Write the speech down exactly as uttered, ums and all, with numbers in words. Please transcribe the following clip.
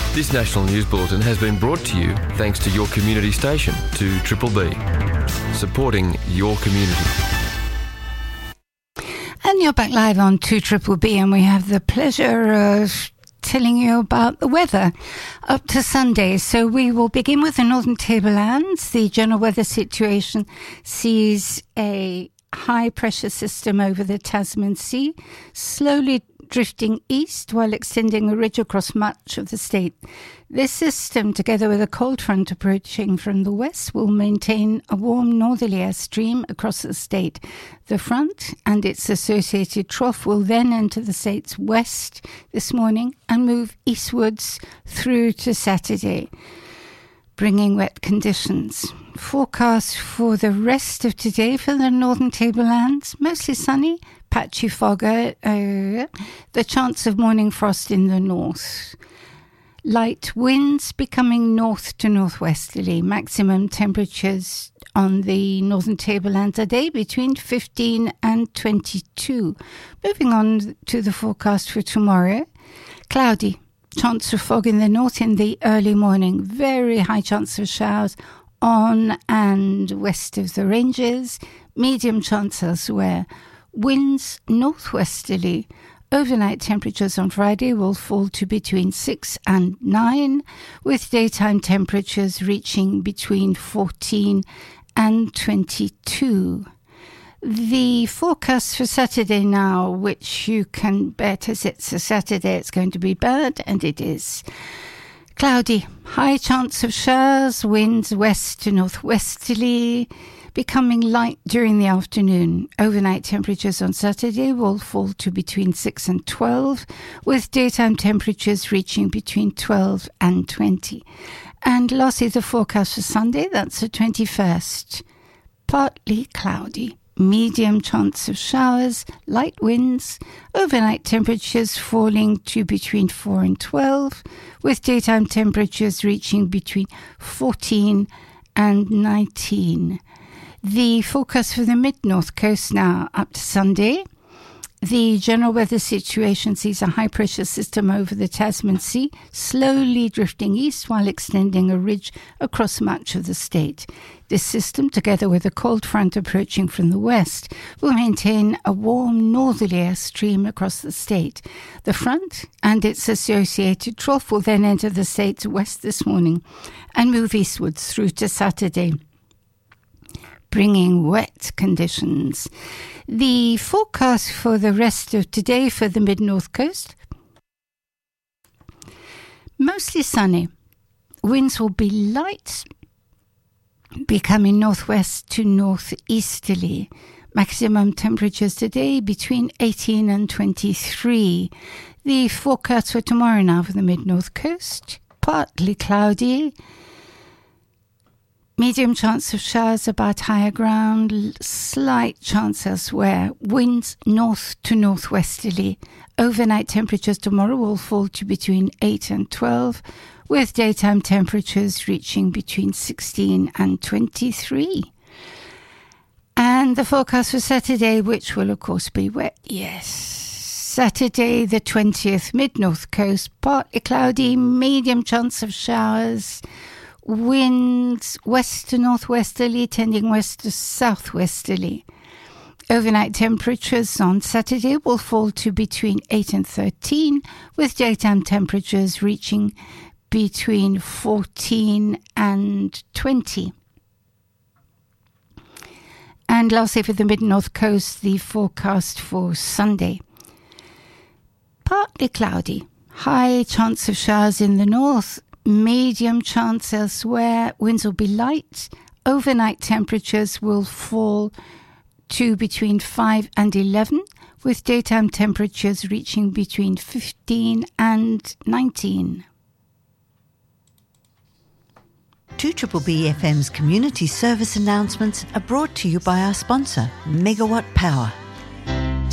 This national news bulletin has been brought to you thanks to your community station, two Triple B, supporting your community. And you're back live on two Triple B, and we have the pleasure of telling you about the weather up to Sunday. So we will begin with the Northern Tablelands. The general weather situation sees a high pressure system over the Tasman Sea, slowly drifting east while extending a ridge across much of the state. This system, together with a cold front approaching from the west, will maintain a warm northerly air stream across the state. The front and its associated trough will then enter the state's west this morning and move eastwards through to Saturday, bringing wet conditions. Forecast for the rest of today for the Northern Tablelands: mostly sunny, patchy fog, uh, the chance of morning frost in the north. Light winds becoming north to northwesterly. Maximum temperatures on the Northern Tablelands today between fifteen and twenty-two. Moving on to the forecast for tomorrow: cloudy, chance of fog in the north in the early morning. Very high chance of showers on and west of the ranges. Medium chance elsewhere. Winds northwesterly. Overnight temperatures on Friday will fall to between six and nine, with daytime temperatures reaching between fourteen and twenty-two. The forecast for Saturday now, which you can bet as it's a Saturday it's going to be bad, and it is. Cloudy, high chance of showers, winds west to northwesterly, becoming light during the afternoon. Overnight temperatures on Saturday will fall to between six and twelve, with daytime temperatures reaching between twelve and twenty. And lastly, the forecast for Sunday, that's the twenty-first. Partly cloudy, medium chance of showers, light winds, overnight temperatures falling to between four and twelve, with daytime temperatures reaching between fourteen and nineteen. The forecast for the mid-north coast now up to Sunday. The general weather situation sees a high-pressure system over the Tasman Sea, slowly drifting east while extending a ridge across much of the state. This system, together with a cold front approaching from the west, will maintain a warm northerly air stream across the state. The front and its associated trough will then enter the state's west this morning and move eastwards through to Saturday, bringing wet conditions. The forecast for the rest of today for the mid-north coast: mostly sunny. Winds will be light, becoming northwest to northeasterly. Maximum temperatures today between eighteen and twenty-three. The forecast for tomorrow now for the mid-north coast: partly cloudy, medium chance of showers about higher ground, slight chance elsewhere. Winds north to northwesterly. Overnight temperatures tomorrow will fall to between eight and twelve, with daytime temperatures reaching between sixteen and twenty-three. And the forecast for Saturday, which will of course be wet, yes. Saturday the twentieth, mid-north coast, partly cloudy, medium chance of showers. Winds west to northwesterly, tending west to southwesterly. Overnight temperatures on Saturday will fall to between eight and thirteen, with daytime temperatures reaching between fourteen and twenty. And lastly, for the mid-north coast, the forecast for Sunday: partly cloudy, high chance of showers in the north, medium chance elsewhere. Winds will be light. Overnight temperatures will fall to between five and eleven, with daytime temperatures reaching between fifteen and nineteen. two Triple B F M's community service announcements are brought to you by our sponsor, Megawatt Power.